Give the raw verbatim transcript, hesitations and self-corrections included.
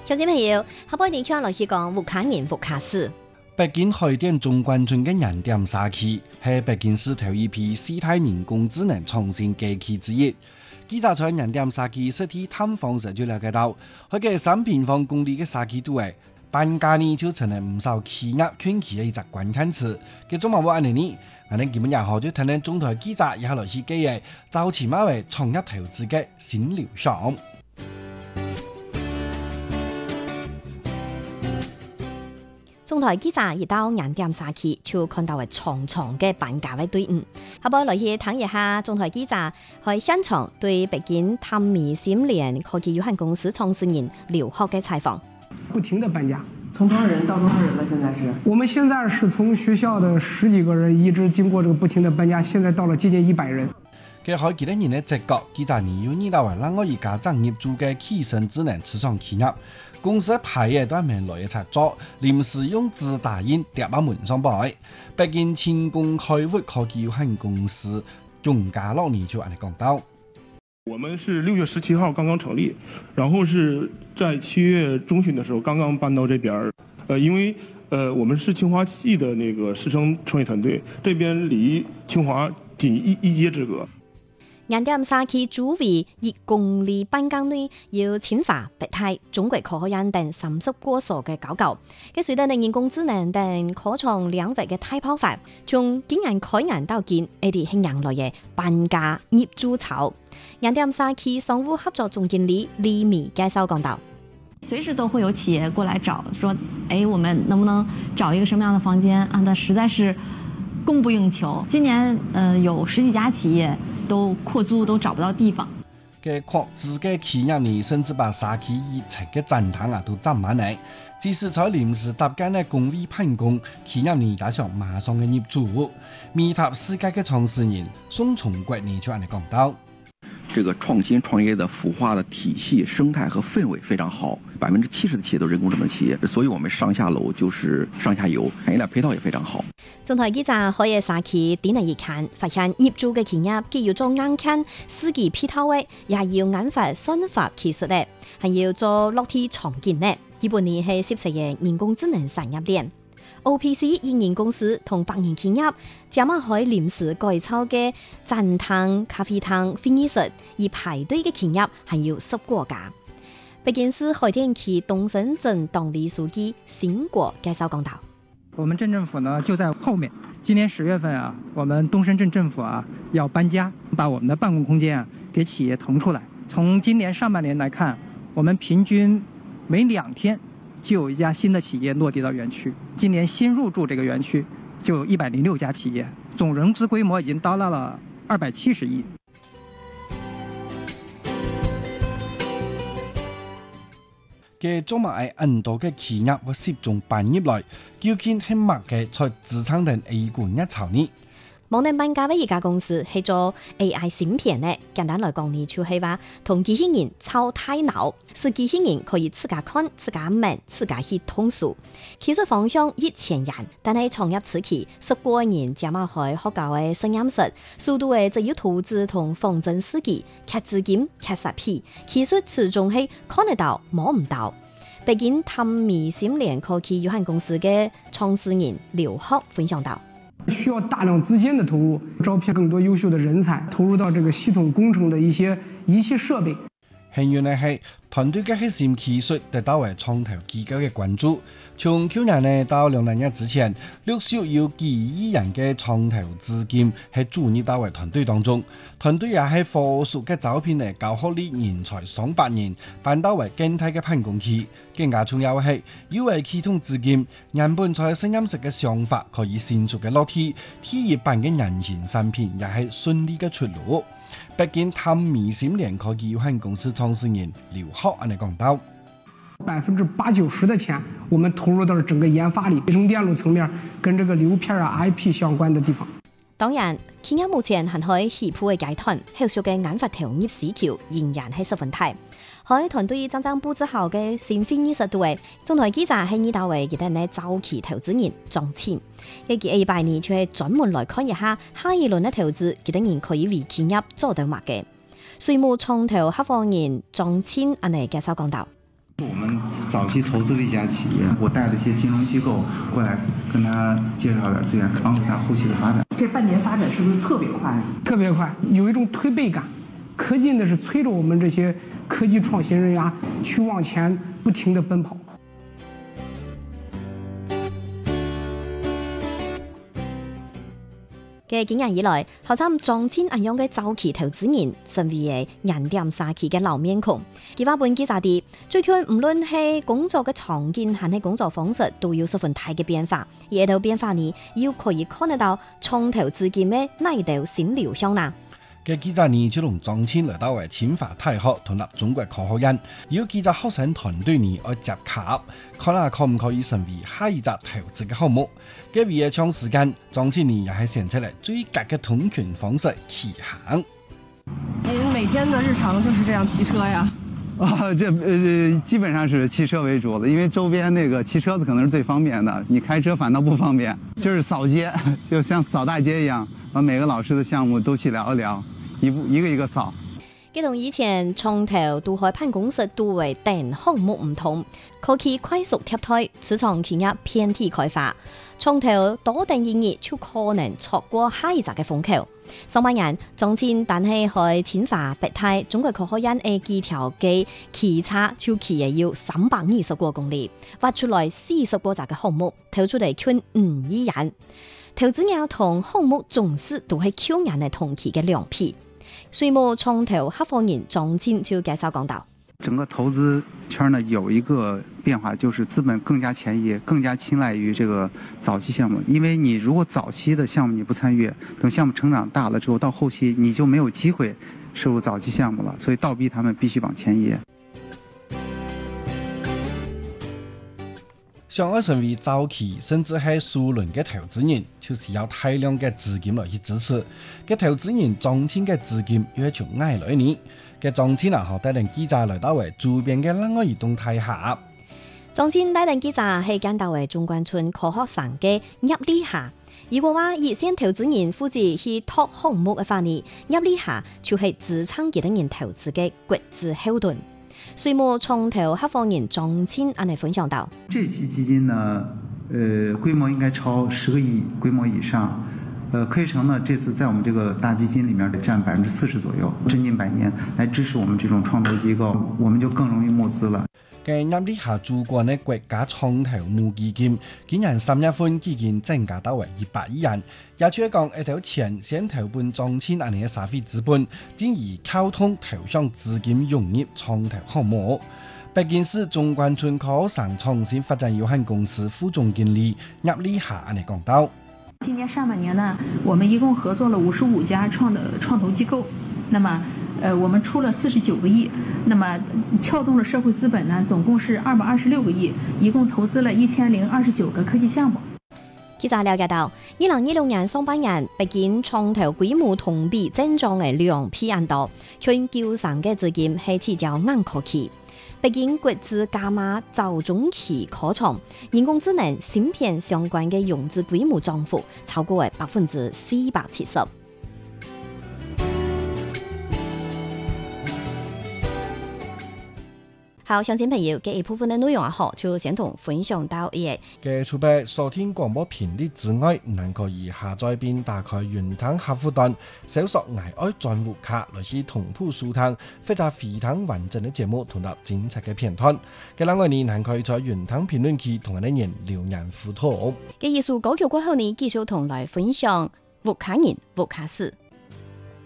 聽眾朋友，下半年聽來是講烏克蘭烏克斯。 北京海淀中關村嘅燃點沙區係北京市頭一批四代人工智能創新機器之一。記者在燃點沙區實地探訪時就了解到，佢嘅三平方公里嘅沙區度誒，搬家呢就成了唔少企業群起嘅一隻關鍵詞。嘅中文話呢呢，我哋基本日後就聽聽中台記者也係來去記嘅，早前馬為創業投資嘅新流向。 中台記者一到燃點沙區，就看到係長長嘅搬家嘅隊伍。下邊來去睇一下中台記者喺現場對北京探米心聯科技有限公司創始人劉鶴嘅採訪。 不停的搬家， 從多少人到多少人了？現在是？ 我們現在是從學校的十幾個人，一直經過這個不停的搬家，現在到了接近一百人。 佢喺幾多年嘅直覺，記者你要呢度係啷個而家正業做嘅起身智能初創企業。公司排嘢都係未來一齊做，臨時用紙打印疊喺門上擺。北京輕工開發科技有限公司總家樂呢就按你講到， 我們是六月十七號剛剛成立，然後是在七月中旬的時候剛剛搬到這邊。呃，因為呃我們是清華系的那個師生創業團隊，這邊離清華僅一一街之隔。 燃點沙區周圍一公里半徑內有清華、北大、中國科學院等三十多所嘅高校，佢隨着人工智能等科創領域嘅大爆發，從今年開年到今，一啲係迎來嘅搬家業主潮。燃點沙區商務合作總經理李米介紹講到， 隨時都會有企業過來找，說，誒，我們能不能找一個什麼樣的房間啊？但實在是供不應求。今年，呃，有十幾家企業都擴租都找不到地方。 嘅擴資嘅企業呢，甚至把沙區熱情嘅展堂啊都佔滿嚟。即使在臨時搭建嘅工位辦公，企業呢加上馬上嘅業主。米塔世界嘅創始人宋崇國呢就按你講到， 這個創新創業的孵化的體系、生態和氛圍非常好，百分之七十的企業都人工智能企業，所以我們上下樓就是上下游，產業鏈配套也非常好。 中台記者可以沙區點嚟一看，發現業主嘅企業既要做硬件、司機配套嘅，也要研發算法技術嘅，還要做落地重建嘅，基本呢係涉及嘅人工智能產業鏈。O P C 營運公司同百年企業，加埋喺臨時改造嘅展廳、咖啡廳、會議室，而排隊嘅企業還有十個家。北京市海淀區東勝鎮黨委書記邢國介紹講道， 我們鎮政府呢就在後面。今年十月份啊，我們東勝鎮政府啊要搬家，把我們的辦公空間啊給企業騰出來。從今年上半年來看，我們平均每兩天就有一家新的企業落地到園區。今年新入駐這個園區就有一百零六家企業，總融資規模已經達到了二百七十億。 嘅中物係很多嘅企業或涉眾辦業來，究竟係乜嘅在職場人 A 股一籌呢？ 網內搬家嘅一家公司係做 A I 芯片嘅，簡單來講呢，就係話同機器人操大腦，使機器人可以自家看、自家問、自家去通數。技術方向一前沿，但係創業初期十個人加埋去學校嘅實驗室，速度嘅就要投資同仿真司機、缺資金、缺實皮，技術始終係看得到摸唔到。北京探米心聯科技有限公司嘅創始人劉鶴分享到， 需要大量資金的投入，招聘更多優秀的人才，投入到這個系統工程的一些儀器設備。 幸運嘅係，團隊嘅核心技術得到為創投機構嘅關注。從去年呢到兩年之前，陸續有幾億人嘅創投資金係注入到為團隊當中。團隊也係火速嘅招聘嚟高學歷人才上百人，搬到為靜態嘅辦公區。更加重要嘅係，因為啟動資金，原本在實驗室嘅想法可以迅速嘅落地，體驗版嘅人形產品也係順利嘅出爐。北京探米心聯科技有限公司創始人劉鶴按你講到， 百分之八九十的錢，我們投入到了整個研發裏，集成電路層面跟這個流片啊 I P 相關的地方。 當然，企業目前還喺起步嘅階段，後續嘅研發投入需求仍然係十分大。喺團隊真正佈置好嘅新會議室度，中台記者喺呢度為佢哋呢早期投資人賺錢。呢幾一百年就係專門來看一下下一輪嘅投資，佢哋人可以為企業做到乜嘅。水務創投合夥人張千安尼介紹講到。 我們早期投资的一家企业，我带了一些金融机构过来跟他介绍点资源，帮助他后期的发展。 这半年发展是不是特别快？ 特别快，有一种推背感。科技呢是催着我们这些科技创新人员去往前不停地奔跑。 嘅幾年以來，後生撞錢咁樣嘅早期投資人，成為人點沙期嘅老面孔。佢話本記者啲，最近無論係工作嘅場景，還係工作方式，都有十分大嘅變化。而呢度變化呢，要可以看得到創投資金嘅哪一道新流向啦。 嘅記者呢就同撞錢來到為清華大學同立中國科學院，要記者學生團隊呢愛接洽，看下可唔可以成為下一隻投資嘅項目。嘅為咗長時間，撞錢呢又係選出嚟最佳嘅通勤方式騎行。 您每天的日常就是這樣騎車呀？ 啊，這呃基本上是汽車為主的，因為周邊那個騎車子可能是最方便的，你開車反倒不方便。就是掃街，就像掃大街一樣，把每個老師的項目都去聊一聊。一步一個一個掃， 佢同以前創投都喺辦公室都為等項目唔同，科技快速貼台，市場進入遍地開花，創投多等營業就可能錯過下一集嘅風口。上半年撞錢，但係喺清華、北大、中國科學院嘅幾條嘅騎車就騎嘅要三百二十個公里，挖出來四十個集嘅項目，投出嚟圈五億元。投資額同項目總數都係去年嘅同期嘅兩倍。稅務創投合夥人撞錢就介紹講到， 整個投資圈呢有一個變化，就是資本更加前移，更加青睞於這個早期項目。因為你如果早期的項目你不參與，等項目成長大了之後，到後期你就沒有機會涉入早期項目了，所以倒逼他們必須往前移。 想要成為早期甚至係數輪嘅投資人，就需要大量嘅資金來去支持。嘅投資人撞錢嘅資金要從外來呢？嘅撞錢啊，帶領記者來到為周邊嘅另外一棟大廈。 撞錢帶領記者係見到為中關村科學城嘅入里下。如果話熱線投資人負責去拓項目嘅話呢，入里下就係支撐幾多人投資嘅骨子後盾。稅務創投合夥人撞錢按嚟分享到， 這期基金呢，呃，規模應該超十個億規模以上，呃，科學城呢，這次在我們這個大基金裡面佔百分之四十左右，真金白銀來支持我們這種創投機構，我們就更容易募資了。 嘅入里下主管嘅國家創投募基金，今年三月份基金增加到為一百億元，也就是講一條錢先投本撞錢按嘅社會資本，進而溝通投向資金融入創投項目。北京市中關村科學城創新發展有限公司副總經理入里下按嚟講到， 今年上半年呢，我們一共合作了五十五家創的創投機構，那麼呃，我們出了四十九個億，那麼撬動了社會資本呢，總共是二百二十六個億，一共投資了一千零二十九個科技項目。 記者了解到，二零二六年上半年，北京創投規模同比增長嘅兩倍咁多，全球上嘅資金係聚焦硬科技。北京國資加碼造中期科創，人工智能芯片相關嘅融資規模漲幅超過百分之四百七十。好，鄉親朋友，嘅一部分嘅內容啊，好就先同分享到呢。 嘅除咗收聽廣播頻率之外，還可以下載並打開雲端客戶端，搜索“愛愛專戶卡”來去同步收聽，或者非常完整嘅節目同埋精彩嘅片段。嘅另外呢，還可以在雲端評論區同我哋人留言互動。 嘅藝術歌曲過後呢，繼續同來分享烏卡人烏卡斯。